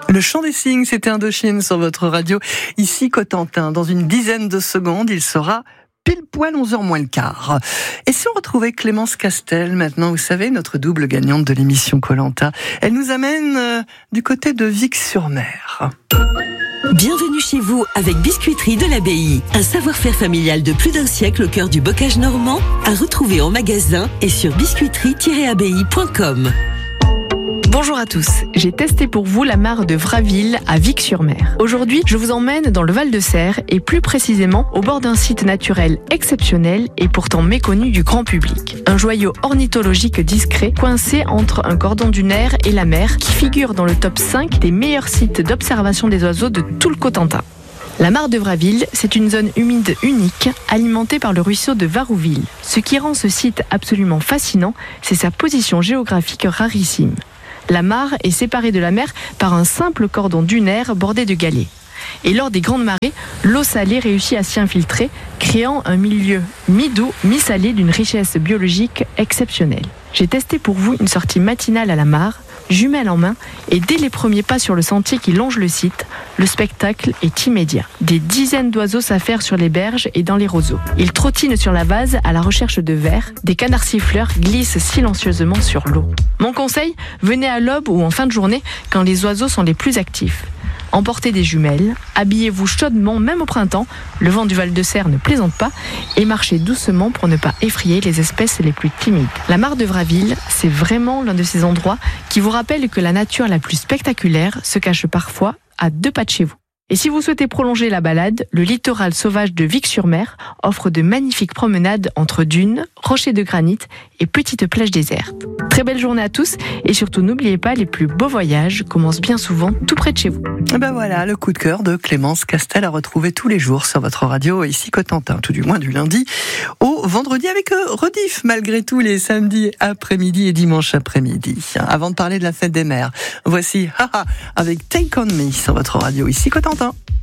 Le chant des cygnes, c'était Indochine sur votre radio. Ici, Cotentin. Dans une dizaine de secondes, il sera pile poil 11h moins le quart. Et si on retrouvait Clémence Castel maintenant, vous savez, notre double gagnante de l'émission Koh-Lanta. Elle nous amène du côté de Vic-sur-Mer. Bienvenue chez vous avec Biscuiterie de l'Abbaye. Un savoir-faire familial de plus d'un siècle au cœur du bocage normand, à retrouver en magasin et sur biscuiterie-abbaye.com. Bonjour à tous, j'ai testé pour vous la mare de Vraville à Vic-sur-Mer. Aujourd'hui, je vous emmène dans le Val-de-Serre et plus précisément au bord d'un site naturel exceptionnel et pourtant méconnu du grand public. Un joyau ornithologique discret coincé entre un cordon dunaire et la mer qui figure dans le top 5 des meilleurs sites d'observation des oiseaux de tout le Cotentin. La mare de Vraville, c'est une zone humide unique, alimentée par le ruisseau de Varouville. Ce qui rend ce site absolument fascinant, c'est sa position géographique rarissime. La mare est séparée de la mer par un simple cordon dunaire bordé de galets. Et lors des grandes marées, l'eau salée réussit à s'y infiltrer, créant un milieu mi-doux, mi-salé d'une richesse biologique exceptionnelle. J'ai testé pour vous une sortie matinale à la mare, jumelle en main, et dès les premiers pas sur le sentier qui longe le site, le spectacle est immédiat. Des dizaines d'oiseaux s'affairent sur les berges et dans les roseaux. Ils trottinent sur la vase à la recherche de vers, des canards siffleurs glissent silencieusement sur l'eau. Mon conseil, venez à l'aube ou en fin de journée quand les oiseaux sont les plus actifs. Emportez des jumelles, habillez-vous chaudement même au printemps, le vent du Val-de-Serre ne plaisante pas, et marchez doucement pour ne pas effrayer les espèces les plus timides. La mare de Vraville, c'est vraiment l'un de ces endroits qui vous rappellent que la nature la plus spectaculaire se cache parfois à 2 pas de chez vous. Et si vous souhaitez prolonger la balade, le littoral sauvage de Vic-sur-Mer offre de magnifiques promenades entre dunes, rochers de granit et petites plages désertes. Très belle journée à tous et surtout n'oubliez pas, les plus beaux voyages commencent bien souvent tout près de chez vous. Et ben voilà, le coup de cœur de Clémence Castel à retrouver tous les jours sur votre radio ici Cotentin, tout du moins du lundi au vendredi avec rediff malgré tout les samedis après-midi et dimanche après-midi. Avant de parler de la fête des mères, voici Haha avec Take On Me sur votre radio ici Cotentin.